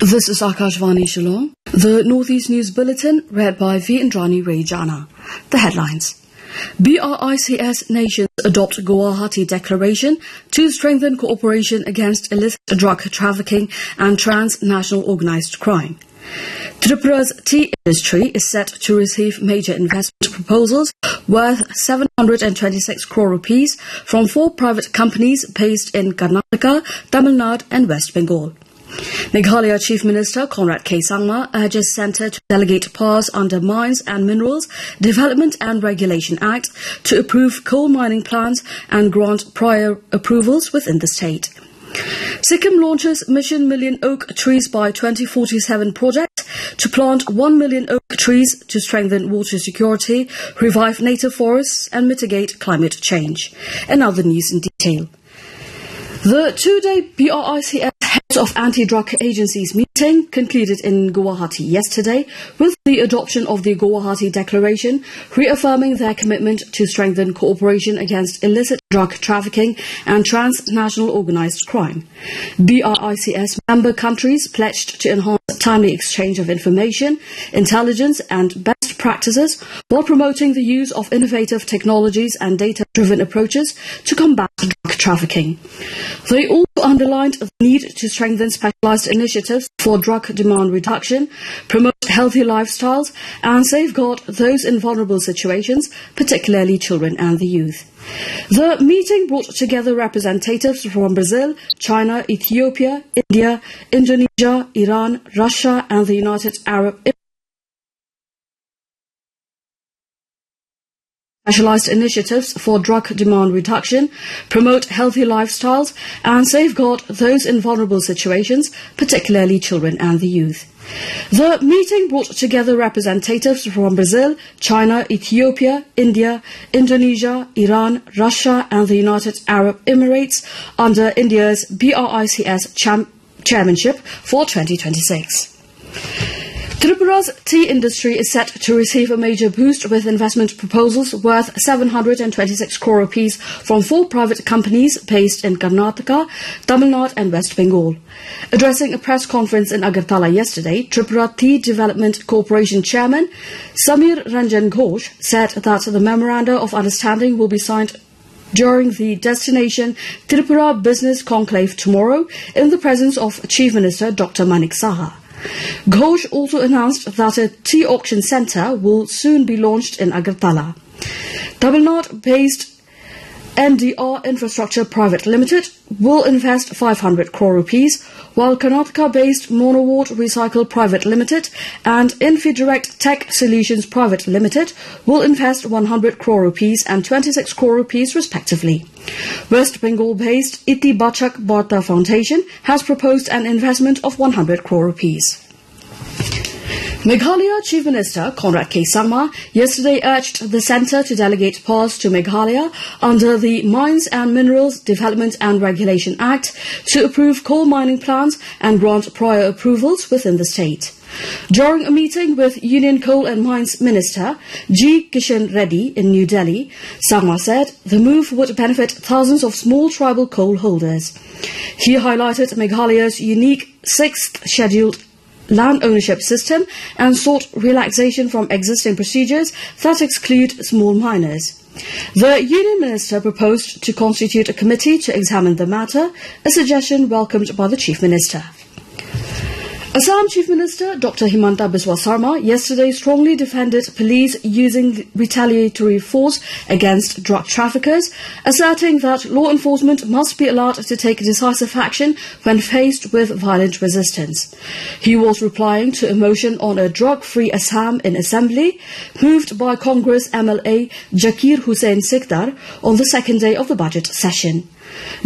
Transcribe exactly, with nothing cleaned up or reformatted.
This is Akashvani Shillong. The Northeast News Bulletin, read by V. Indrani Rayjana. The headlines. BRICS nations adopt Guwahati Declaration to strengthen cooperation against illicit drug trafficking and transnational organized crime. Tripura's tea industry is set to receive major investment proposals worth seven hundred twenty-six crore rupees from four private companies based in Karnataka, Tamil Nadu and West Bengal. Meghalaya Chief Minister Conrad K. Sangma urges Centre to delegate powers under Mines and Minerals Development and Regulation Act to approve coal mining plans and grant prior approvals within the state. Sikkim launches Mission Million Oak Trees by twenty forty-seven project to plant one million oak trees to strengthen water security, revive native forests and mitigate climate change. And other news in detail. The two-day BRICS Heads of Anti-Drug Agencies meeting concluded in Guwahati yesterday with the adoption of the Guwahati Declaration, reaffirming their commitment to strengthen cooperation against illicit drug trafficking and transnational organized crime. BRICS member countries pledged to enhance timely exchange of information, intelligence and best practices while promoting the use of innovative technologies and data-driven approaches to combat drug trafficking. They also underlined the need to strengthen specialized initiatives for drug demand reduction, promote healthy lifestyles, and safeguard those in vulnerable situations, particularly children and the youth. The meeting brought together representatives from Brazil, China, Ethiopia, India, Indonesia, Iran, Russia, and the United Arab Emirates. Specialized initiatives for drug demand reduction, promote healthy lifestyles, and safeguard those in vulnerable situations, particularly children and the youth. The meeting brought together representatives from Brazil, China, Ethiopia, India, Indonesia, Iran, Russia, and the United Arab Emirates under India's BRICS cham- chairmanship for twenty twenty-six. Tripura's tea industry is set to receive a major boost with investment proposals worth seven hundred twenty-six crore rupees from four private companies based in Karnataka, Tamil Nadu and West Bengal. Addressing a press conference in Agartala yesterday, Tripura Tea Development Corporation Chairman Samir Ranjan Ghosh said that the Memoranda of Understanding will be signed during the Destination Tripura Business Conclave tomorrow in the presence of Chief Minister Doctor Manik Saha. Ghosh also announced that a tea auction centre will soon be launched in Agartala. Tamil Nadu-based N D R Infrastructure Private Limited will invest five hundred crore rupees, while Karnataka-based Monowart Recycle Private Limited and Infidirect Tech Solutions Private Limited will invest one hundred crore rupees and twenty-six crore rupees respectively. West Bengal-based Iti Bachak Barta Foundation has proposed an investment of one hundred crore rupees. Meghalaya Chief Minister Conrad K. Sangma yesterday urged the centre to delegate powers to Meghalaya under the Mines and Minerals Development and Regulation Act to approve coal mining plans and grant prior approvals within the state. During a meeting with Union Coal and Mines Minister G. Kishan Reddy in New Delhi, Sangma said the move would benefit thousands of small tribal coal holders. He highlighted Meghalaya's unique sixth scheduled land ownership system and sought relaxation from existing procedures that exclude small miners. The Union Minister proposed to constitute a committee to examine the matter, a suggestion welcomed by the Chief Minister. Assam Chief Minister Doctor Himanta Biswa Sarma yesterday strongly defended police using retaliatory force against drug traffickers, asserting that law enforcement must be allowed to take decisive action when faced with violent resistance. He was replying to a motion on a drug-free Assam in Assembly, moved by Congress M L A Jakir Hussain Sikdar on the second day of the budget session.